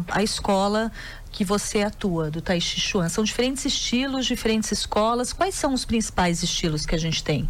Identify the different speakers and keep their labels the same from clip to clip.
Speaker 1: a escola que você atua, do Tai Chi Chuan? São diferentes estilos, diferentes escolas. Quais são os principais estilos que a gente tem?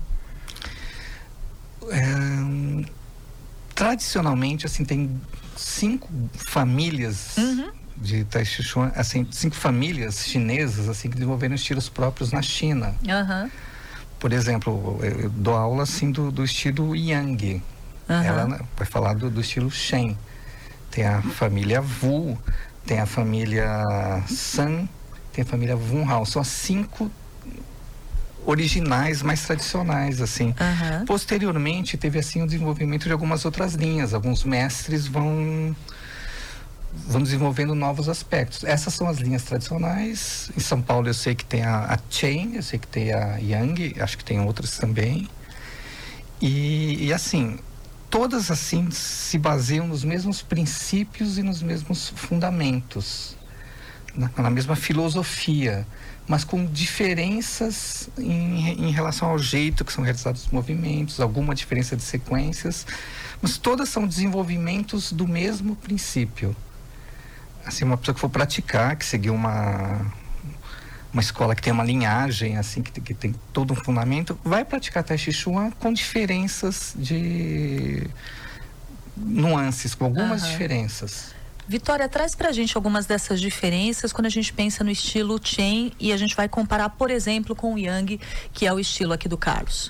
Speaker 2: Tradicionalmente, assim, tem 5 famílias de Tai Chi Chuan, assim, 5 famílias chinesas, assim, que desenvolveram estilos próprios na China. Por exemplo, eu dou aula, assim, do estilo Yang. Ela vai falar do estilo Shen. Tem a família Wu, tem a família San, tem a família Wun Hao. São as 5 originais, mais tradicionais, assim. Posteriormente, teve, assim, o desenvolvimento de algumas outras linhas. Alguns mestres vão desenvolvendo novos aspectos. Essas são as linhas tradicionais. Em São Paulo, eu sei que tem a Chen, eu sei que tem a Yang, acho que tem outras também. E assim, todas, assim, se baseiam nos mesmos princípios e nos mesmos fundamentos, na mesma filosofia, mas com diferenças em relação ao jeito que são realizados os movimentos, alguma diferença de sequências, mas todas são desenvolvimentos do mesmo princípio. Assim, uma pessoa que for praticar, que seguir uma escola que tem uma linhagem, assim, que tem todo um fundamento, vai praticar Tai Chi Chuan com diferenças de nuances, com algumas diferenças.
Speaker 1: Vitória, traz pra gente algumas dessas diferenças quando a gente pensa no estilo Chen e a gente vai comparar, por exemplo, com o Yang, que é o estilo aqui do Carlos.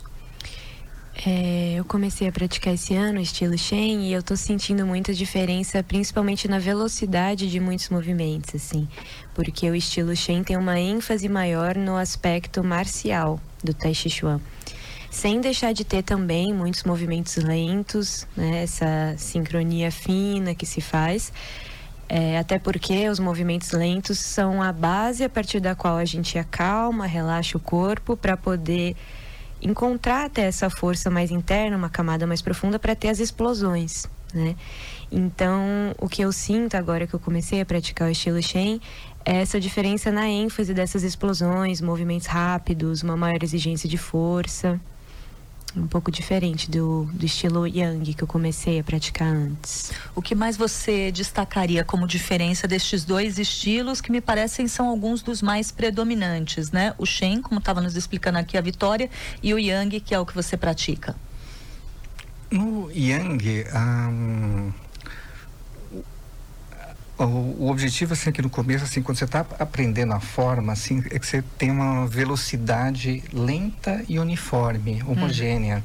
Speaker 3: Eu comecei a praticar esse ano o estilo Shen e eu tô sentindo muita diferença, principalmente na velocidade de muitos movimentos, assim, porque o estilo Shen tem uma ênfase maior no aspecto marcial do Tai Chi Chuan, sem deixar de ter também muitos movimentos lentos, né, essa sincronia fina que se faz, até porque os movimentos lentos são a base a partir da qual a gente acalma, relaxa o corpo para poder encontrar até essa força mais interna, uma camada mais profunda para ter as explosões, né? Então, o que eu sinto agora que eu comecei a praticar o estilo Shen é essa diferença na ênfase dessas explosões, movimentos rápidos, uma maior exigência de força, um pouco diferente do estilo Yang que eu comecei a praticar antes.
Speaker 1: O que mais você destacaria como diferença destes dois estilos, que me parecem são alguns dos mais predominantes, né? O Shen, como estava nos explicando aqui a Vitória, e o Yang, que é o que você pratica.
Speaker 2: No Yang, o objetivo, assim, aqui no começo, assim, quando você está aprendendo a forma, assim, é que você tem uma velocidade lenta e uniforme, homogênea.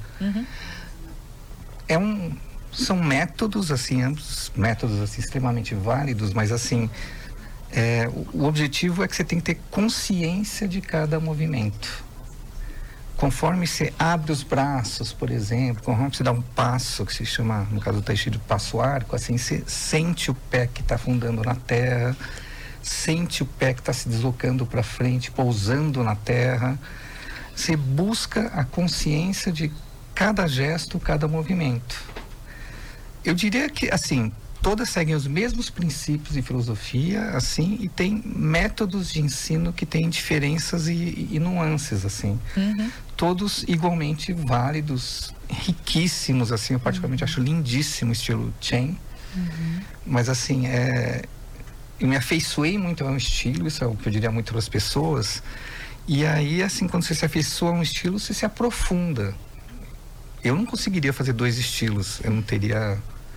Speaker 2: São métodos, assim, ambos métodos, assim, extremamente válidos, mas, assim, o objetivo é que você tem que ter consciência de cada movimento. Conforme você abre os braços, por exemplo, conforme você dá um passo, que se chama, no caso do Tai Chi, de passo arco, assim, você sente o pé que está afundando na terra, sente o pé que está se deslocando para frente, pousando na terra. Você busca a consciência de cada gesto, cada movimento. Eu diria que, assim, todas seguem os mesmos princípios de filosofia, assim, e tem métodos de ensino que têm diferenças e nuances, assim. Todos igualmente válidos, riquíssimos, assim, eu particularmente acho lindíssimo o estilo Chen. Mas, assim, eu me afeiçoei muito a um estilo, isso é o que eu diria muito para as pessoas, e aí, assim, quando você se afeiçoa a um estilo, você se aprofunda. Eu não conseguiria fazer 2 estilos, eu não teria,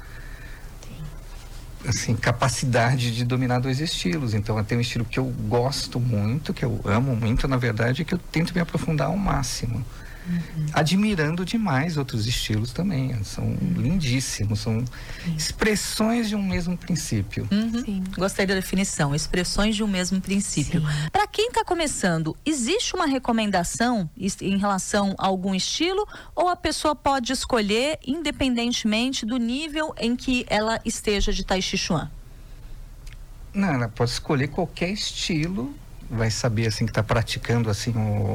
Speaker 2: assim, capacidade de dominar 2 estilos. Então, eu tenho um estilo que eu gosto muito, que eu amo muito, na verdade, e que eu tento me aprofundar ao máximo. Admirando demais outros estilos também. São lindíssimos, são expressões de um mesmo princípio.
Speaker 1: Gostei da definição, expressões de um mesmo princípio. Para quem está começando, existe uma recomendação em relação a algum estilo, ou a pessoa pode escolher independentemente do nível em que ela esteja de Tai Chi Chuan?
Speaker 2: Não, ela pode escolher qualquer estilo, vai saber, assim, que está praticando, assim,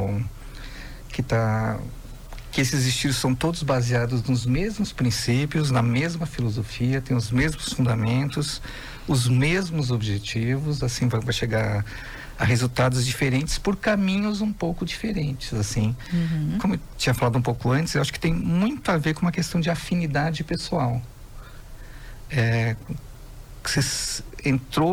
Speaker 2: que esses estilos são todos baseados nos mesmos princípios, na mesma filosofia, tem os mesmos fundamentos, os mesmos objetivos, assim, vai chegar a resultados diferentes por caminhos um pouco diferentes, assim. Como eu tinha falado um pouco antes, eu acho que tem muito a ver com uma questão de afinidade pessoal. Você entrou